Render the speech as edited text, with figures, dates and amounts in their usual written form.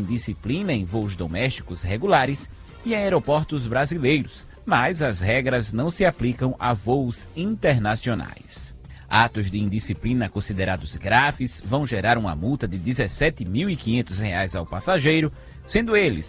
indisciplina em voos domésticos regulares e em aeroportos brasileiros, mas as regras não se aplicam a voos internacionais. Atos de indisciplina considerados graves vão gerar uma multa de R$ 17.500 ao passageiro, sendo eles